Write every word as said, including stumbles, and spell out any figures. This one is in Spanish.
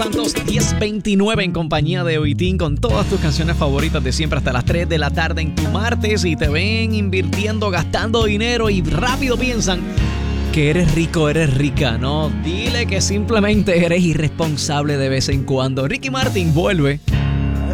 Santos, diez veintinueve en compañía de Oitín con todas tus canciones favoritas de siempre hasta las tres de la tarde en tu martes y te ven invirtiendo, gastando dinero y rápido piensan que eres rico, eres rica. No, dile que simplemente eres irresponsable de vez en cuando. Ricky Martin vuelve